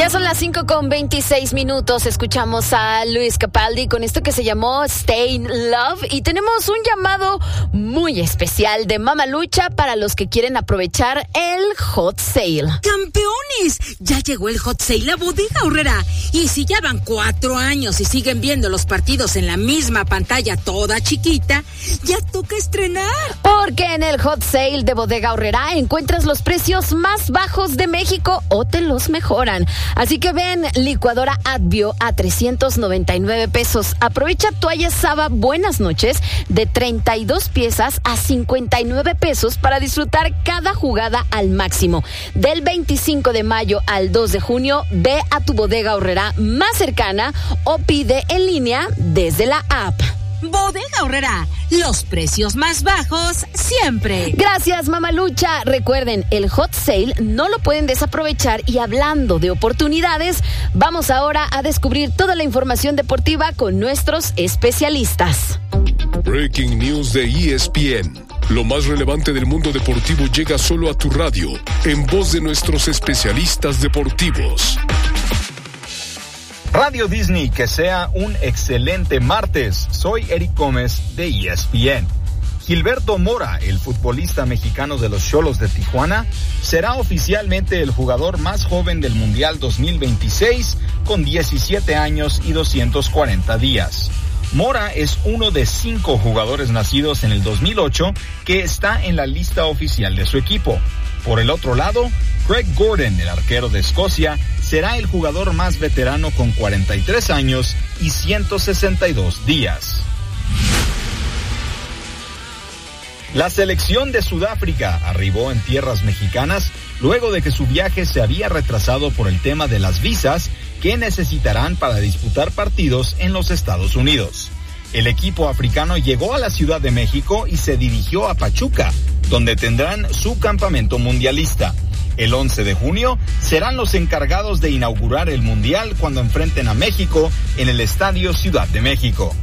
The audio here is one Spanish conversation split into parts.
Ya son las 5:26. Escuchamos a Luis Capaldi con esto que se llamó Stay in Love. Y tenemos un llamado muy especial de Mamalucha para los que quieren aprovechar el Hot Sale. ¡Campeones! Ya llegó el Hot Sale a Bodega Aurrera. Y si ya van 4 años y siguen viendo los partidos en la misma pantalla toda chiquita, ya toca estrenar. Porque en el Hot Sale de Bodega Aurrera encuentras los precios más bajos de México o te los mejoran. Así que ven, licuadora Advio a 399 pesos. Aprovecha toalla Saba Buenas Noches de 32 piezas a 59 pesos para disfrutar cada jugada al máximo. Del 25 de mayo al 2 de junio, ve a tu Bodega Aurrera más cercana o pide en línea desde la app. Bodega Aurrera, los precios más bajos siempre. Gracias, Mamalucha. Recuerden, el Hot Sale no lo pueden desaprovechar. Y hablando de oportunidades, vamos ahora a descubrir toda la información deportiva con nuestros especialistas. Breaking News de ESPN. Lo más relevante del mundo deportivo llega solo a tu radio, en voz de nuestros especialistas deportivos. Radio Disney, que sea un excelente martes. Soy Eric Gómez de ESPN. Gilberto Mora, el futbolista mexicano de los Xolos de Tijuana, será oficialmente el jugador más joven del Mundial 2026 con 17 años y 240 días. Mora es uno de 5 jugadores nacidos en el 2008 que está en la lista oficial de su equipo. Por el otro lado, Craig Gordon, el arquero de Escocia, será el jugador más veterano con 43 años y 162 días. La selección de Sudáfrica arribó en tierras mexicanas luego de que su viaje se había retrasado por el tema de las visas que necesitarán para disputar partidos en los Estados Unidos. El equipo africano llegó a la Ciudad de México y se dirigió a Pachuca, donde tendrán su campamento mundialista. El 11 de junio serán los encargados de inaugurar el Mundial cuando enfrenten a México en el Estadio Ciudad de México.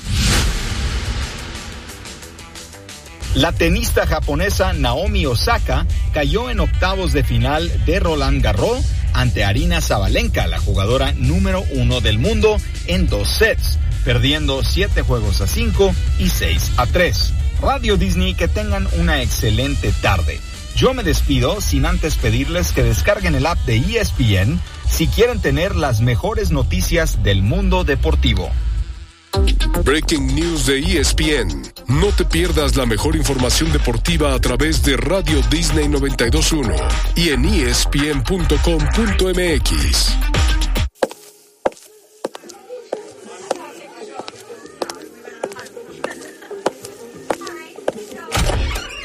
La tenista japonesa Naomi Osaka cayó en octavos de final de Roland Garros ante Aryna Sabalenka, la jugadora número 1 del mundo, en 2 sets, perdiendo 7-5 y 6-3. Radio Disney, que tengan una excelente tarde. Yo me despido sin antes pedirles que descarguen el app de ESPN si quieren tener las mejores noticias del mundo deportivo. Breaking News de ESPN. No te pierdas la mejor información deportiva a través de Radio Disney 92.1 y en ESPN.com.mx.